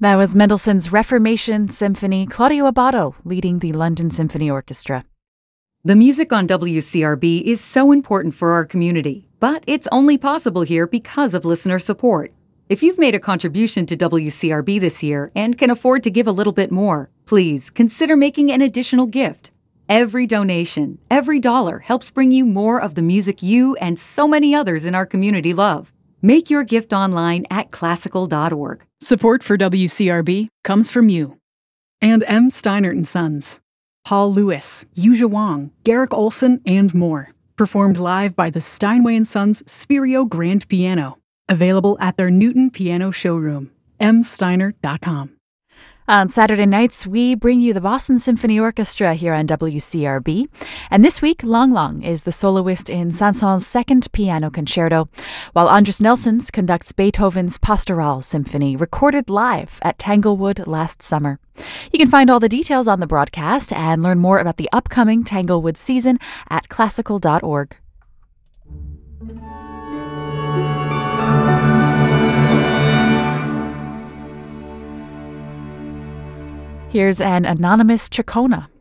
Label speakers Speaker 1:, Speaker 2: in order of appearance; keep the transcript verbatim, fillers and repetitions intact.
Speaker 1: That was Mendelssohn's Reformation Symphony, Claudio Abbado leading the London Symphony Orchestra.
Speaker 2: The music on W C R B is so important for our community, but it's only possible here because of listener support. If you've made a contribution to W C R B this year and can afford to give a little bit more, please consider making an additional gift. Every donation, every dollar helps bring you more of the music you and so many others in our community love. Make your gift online at classical dot org.
Speaker 3: Support for W C R B comes from you. And M. Steinert and Sons. Paul Lewis, Yuja Wang, Garrick Olson, and more. Performed live by the Steinway and Sons Spirio Grand Piano. Available at their Newton Piano Showroom. m steiner dot com.
Speaker 1: On Saturday nights, we bring you the Boston Symphony Orchestra here on W C R B. And this week, Lang Lang is the soloist in Saint-Saëns' second piano concerto, while Andris Nelsons conducts Beethoven's Pastoral Symphony, recorded live at Tanglewood last summer. You can find all the details on the broadcast and learn more about the upcoming Tanglewood season at classical dot org. Here's an anonymous Chacona.